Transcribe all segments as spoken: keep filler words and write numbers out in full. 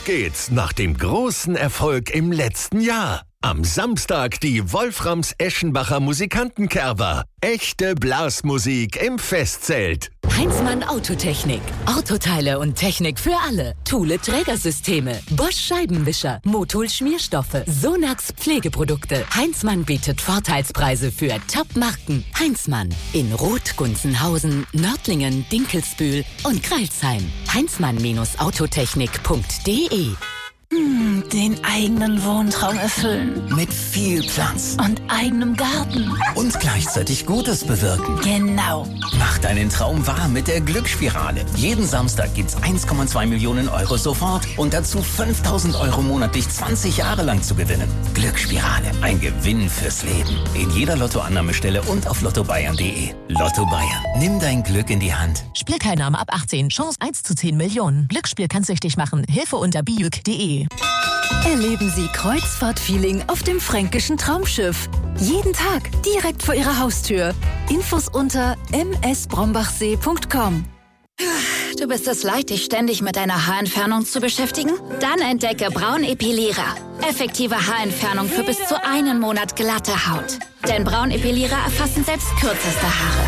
Auf geht's nach dem großen Erfolg im letzten Jahr. Am Samstag die Wolframs-Eschenbacher Musikantenkerber. Echte Blasmusik im Festzelt. Heinzmann Autotechnik. Autoteile und Technik für alle. Thule Trägersysteme. Bosch Scheibenwischer. Motul Schmierstoffe. Sonax Pflegeprodukte. Heinzmann bietet Vorteilspreise für Top-Marken. Heinzmann. In Roth, Gunzenhausen, Nördlingen, Dinkelsbühl und Crailsheim. heinzmann Autotechnik punkt de. Hm, den eigenen Wohntraum erfüllen. Mit viel Platz. Und eigenem Garten. Und gleichzeitig Gutes bewirken. Genau. Mach deinen Traum wahr mit der Glücksspirale. Jeden Samstag gibt's eins Komma zwei Millionen Euro sofort und dazu fünftausend Euro monatlich zwanzig Jahre lang zu gewinnen. Glücksspirale. Ein Gewinn fürs Leben. In jeder Lottoannahmestelle und auf lotto bayern punkt de. Lotto Bayern. Nimm dein Glück in die Hand. Spielteilnahme ab achtzehn. Chance eins zu zehn Millionen. Glücksspiel kann süchtig machen. Hilfe unter bijuk punkt de. Erleben Sie Kreuzfahrt-Feeling auf dem fränkischen Traumschiff. Jeden Tag direkt vor Ihrer Haustür. Infos unter m s brombachsee punkt com. Du bist es leid, dich ständig mit deiner Haarentfernung zu beschäftigen? Dann entdecke Braunepilierer. Effektive Haarentfernung für bis zu einen Monat glatte Haut. Denn Braunepilierer erfassen selbst kürzeste Haare.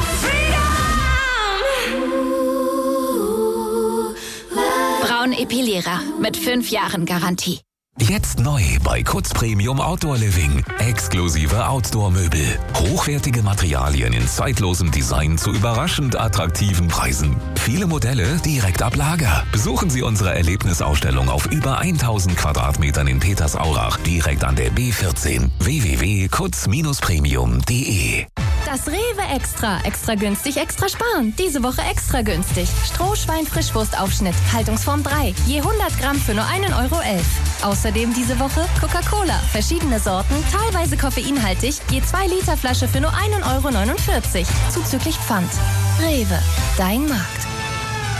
Braunepilierer mit fünf Jahren Garantie. Jetzt neu bei Kutz Premium Outdoor Living. Exklusive Outdoor-Möbel. Hochwertige Materialien in zeitlosem Design zu überraschend attraktiven Preisen. Viele Modelle direkt ab Lager. Besuchen Sie unsere Erlebnisausstellung auf über tausend Quadratmetern in Petersaurach. Direkt an der B vierzehn. w w w punkt kutz premium punkt de. Das Rewe Extra. Extra günstig, extra sparen. Diese Woche extra günstig. Strohschwein-Frischwurstaufschnitt. Haltungsform drei. Je hundert Gramm für nur einen Euro elf. Außerdem diese Woche Coca-Cola. Verschiedene Sorten, teilweise koffeinhaltig. Je zwei Liter Flasche für nur einen Euro neunundvierzig. Zuzüglich Pfand. Rewe. Dein Markt.